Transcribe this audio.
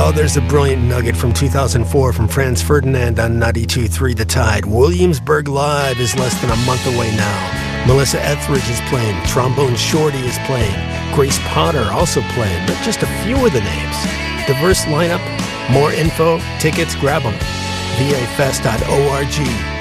Oh, there's a brilliant nugget from 2004 from Franz Ferdinand on 92.3 The Tide. Williamsburg Live is less than a month away now. Melissa Etheridge is playing. Trombone Shorty is playing. Grace Potter also playing, but just a few of the names. Diverse lineup, more info, tickets, grab them. vafest.org.